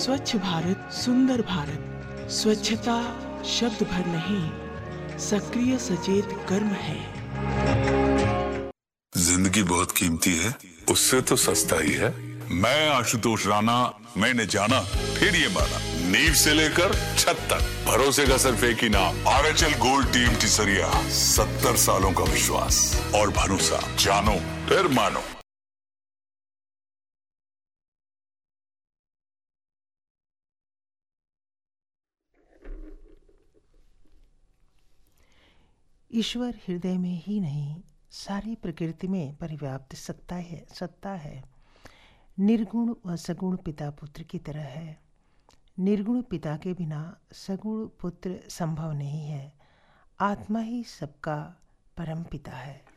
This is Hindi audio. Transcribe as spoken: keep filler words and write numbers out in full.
स्वच्छ भारत सुंदर भारत। स्वच्छता शब्द भर नहीं, सक्रिय सचेत कर्म है। जिंदगी बहुत कीमती है, उससे तो सस्ता ही है। मैं आशुतोष राणा, मैंने जाना फिर ये माना, नींव से लेकर छत तक भरोसे का सिर्फ एक ही नाम, R H L gold team टिसरिया। सत्तर सालों का विश्वास और भरोसा, जानो फिर मानो। ईश्वर हृदय में ही नहीं, सारी प्रकृति में परिव्याप्त सत्ता है सत्ता है निर्गुण व सगुण पिता पुत्र की तरह है। निर्गुण पिता के बिना सगुण पुत्र संभव नहीं है। आत्मा ही सबका परम पिता है।